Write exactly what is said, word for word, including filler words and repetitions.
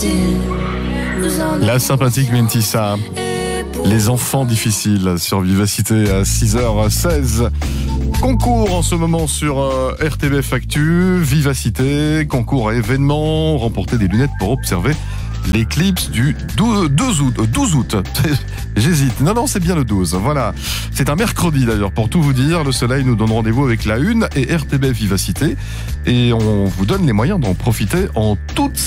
La sympathique Mentissa. Les enfants difficiles sur Vivacité à six heures seize. Concours en ce moment sur euh, R T B F Actu, Vivacité, concours à événements, remporter des lunettes pour observer l'éclipse du douze août. douze août. J'hésite. Non, non, c'est bien le douze. Voilà. C'est un mercredi d'ailleurs. Pour tout vous dire, le soleil nous donne rendez-vous avec la une et R T B Vivacité. Et on vous donne les moyens d'en profiter en toute